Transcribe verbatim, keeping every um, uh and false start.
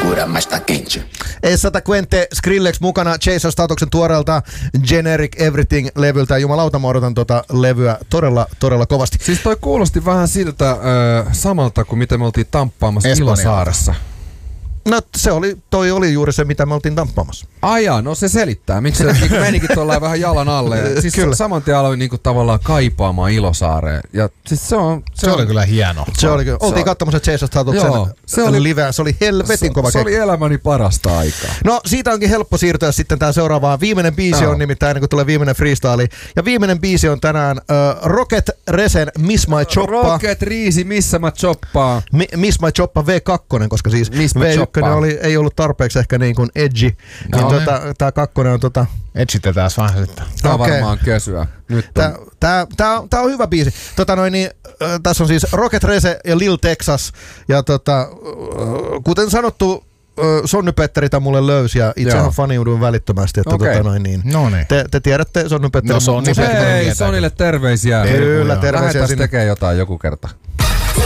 pura más taquincho. Sata Quente, Skrillex mukana Jason Statuksen tuoreelta Generic Everything-levyltä. Jumalauta, mä odotan tota levyä todella, todella kovasti. Siis toi kuulosti vähän siltä äh, samalta kuin miten me oltiin tamppaamassa Ilosaaressa. No se oli, toi oli juuri se, mitä me oltiin tamppaamassa. Aijaa, no se selittää. Miksi se niin menikin tuollain vähän jalan alle. Ja siis kyllä. Saman tien aloin niinku tavallaan kaipaamaan Ilosaareen. Ja siis se on... Se, se oli kyllä hieno. Se oli kyllä. Oltiin katsomassa Jason Statuksen liveä. Se oli helvetin se, kova Se oli elämäni parasta aikaa. No siitä onkin helppo siirtyä sitten tää seuraavaan. Viimeinen biisi no. on nimittäin ennen kuin tulee viimeinen freestyle. Ja viimeinen biisi on tänään uh, Rocket Resen Miss My Choppa. Rocket Riisi, missä mä choppaan. Mi- Miss My Choppa V kaksi, koska siis Miss V yksi oli, ei ollut tarpeeksi ehkä niin kuin edgy. No, niin tota, tää kakkonen on tota... Edgitetään vähän sitten. Tää on okay. varmaan kösyä. Nyt on. Tää, tää, tää, tää on hyvä biisi. Tota noin, niin, äh, tässä on siis Rocket Rese ja Lil Texas. Ja tota, äh, kuten sanottu, äh, Sonny Petteri tää mulle löysi ja itsehän faniuduin välittömästi. Että okay. tota noin, niin, no niin. te, te tiedätte Sonny Petterin. No Sonny Petteri. Hei, Sonille terveisiä. Kyllä, terveisiä Lähdetään sinne. tekemään jotain joku kerta.